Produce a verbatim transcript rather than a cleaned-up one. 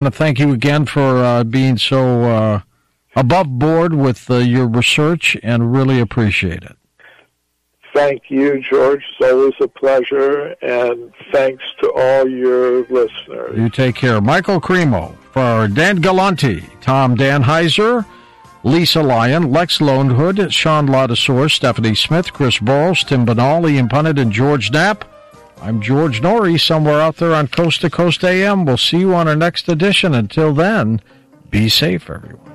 Thank you again for uh, being so uh, above board with uh, your research, and really appreciate it. Thank you, George. It's always a pleasure, and thanks to all your listeners. You take care. Michael Cremo, for Dan Galante, Tom Danheiser, Lisa Lyon, Lex Lonehood, Sean Ladouceur, Stephanie Smith, Chris Burrows, Tim Banal, Ian Punnett, and George Knapp. I'm George Norrie, somewhere out there on Coast to Coast A M. We'll see you on our next edition. Until then, be safe, everyone.